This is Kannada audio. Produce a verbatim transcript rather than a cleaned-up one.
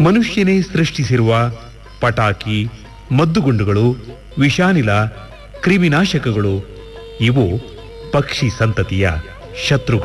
ಮನುಷ್ಯನೇ ಸೃಷ್ಟಿಸಿರುವ ಪಟಾಕಿ, ಮದ್ದುಗುಂಡುಗಳು, ವಿಷಾನಿಲ, ಕ್ರಿಮಿನಾಶಕಗಳು ಇವು ಪಕ್ಷಿ ಸಂತತಿಯ ಶತ್ರುಗಳು.